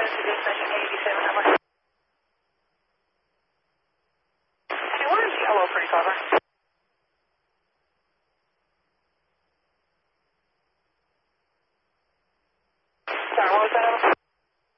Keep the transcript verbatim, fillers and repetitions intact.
to destination eighty-seven, over. Hey, where is Yellow, pretty clever? Sorry, what was that over?